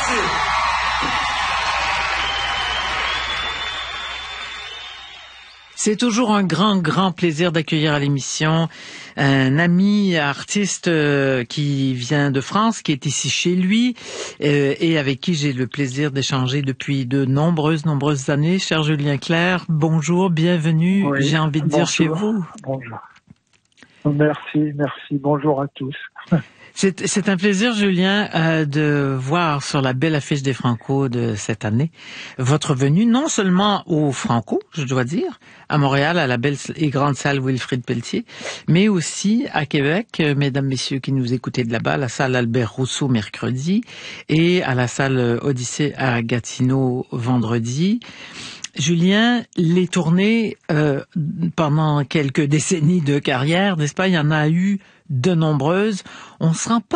C'est toujours un grand plaisir d'accueillir à l'émission un ami artiste qui vient de France, qui est ici chez lui et avec qui j'ai le plaisir d'échanger depuis de nombreuses années. Cher Julien Clerc, bonjour, bienvenue, oui, j'ai envie de dire chez vous. Bonjour. Merci. Bonjour à tous. C'est un plaisir, Julien, de voir sur la belle affiche des Franco de cette année votre venue, non seulement au Franco, je dois dire, à Montréal, à la belle et grande salle Wilfrid Pelletier, mais aussi à Québec, mesdames, messieurs qui nous écoutez de là-bas, la salle Albert Rousseau mercredi et à la salle Odyssée à Gatineau vendredi. Julien, les tournées pendant quelques décennies de carrière, n'est-ce pas, il y en a eu de nombreuses. On se rend pas